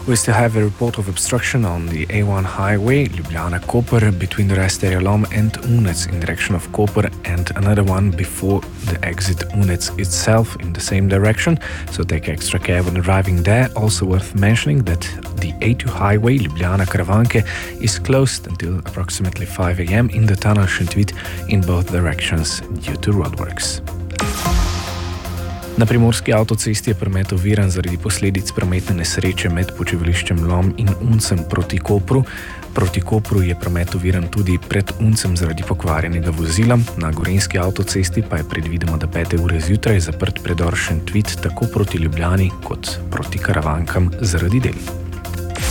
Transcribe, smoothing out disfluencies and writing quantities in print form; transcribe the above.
We still have a report of obstruction on the A1 highway, Ljubljana-Koper, between the Rasterilom and Unec in direction of Koper, and another one before the exit Unec itself in the same direction, so take extra care when arriving there. Also worth mentioning that the A2 highway, Ljubljana-Karavanke, is closed until approximately 5 a.m. in the tunnel Šentvid in both directions due to roadworks. Na primorski avtocesti je promet oviran zaradi posledic prometne nesreče med počivališčem Lom in Uncem proti Kopru. Proti Kopru je promet oviran tudi pred Uncem zaradi pokvarjenega vozila. Na gorenjski avtocesti pa je predvideno do 5. ure zjutraj zaprt predor Šentvid tako proti Ljubljani kot proti Karavankam zaradi del.